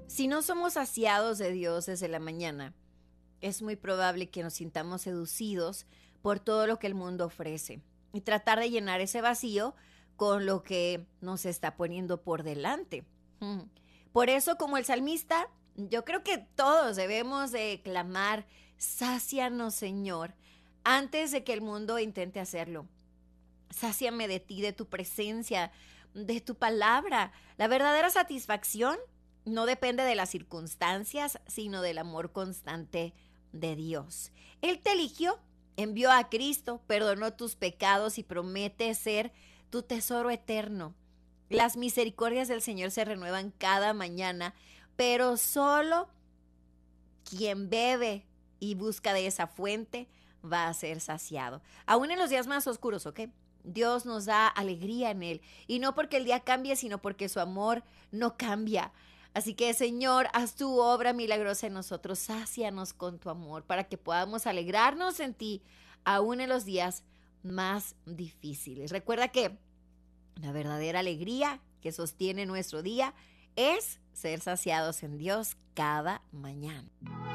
Si no somos saciados de Dios desde la mañana, es muy probable que nos sintamos seducidos por todo lo que el mundo ofrece y tratar de llenar ese vacío con lo que nos está poniendo por delante. Mm. Por eso, como el salmista, yo creo que todos debemos de clamar, sácianos, Señor, antes de que el mundo intente hacerlo. Sáciame de ti, de tu presencia, de tu palabra. La verdadera satisfacción no depende de las circunstancias, sino del amor constante de Dios. Él te eligió, envió a Cristo, perdonó tus pecados y promete ser tu tesoro eterno. Las misericordias del Señor se renuevan cada mañana, pero solo quien bebe y busca de esa fuente va a ser saciado. Aún en los días más oscuros, ¿ok? Dios nos da alegría en Él. Y no porque el día cambie, sino porque su amor no cambia. Así que, Señor, haz tu obra milagrosa en nosotros. Sácianos con tu amor para que podamos alegrarnos en ti, aún en los días más difíciles. Recuerda que la verdadera alegría que sostiene nuestro día es ser saciados en Dios cada mañana.